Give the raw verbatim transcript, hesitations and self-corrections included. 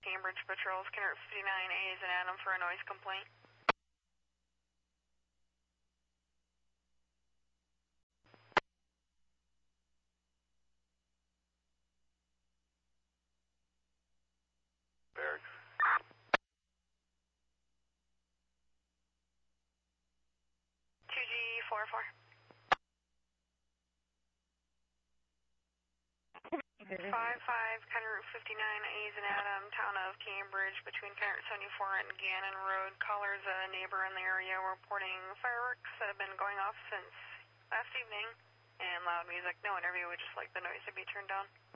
Cambridge patrols, Kenner fifty-nine A is an Adam for a noise complaint. Barracks. two G four four. five five, Kenner fifty-nine A is an Adam, town of Cambridge, between Kenner seventy-four and Gannon Road. Caller's a neighbor in the area reporting fireworks that have been going off since last evening, and loud music. No interview, we just like the noise to be turned down.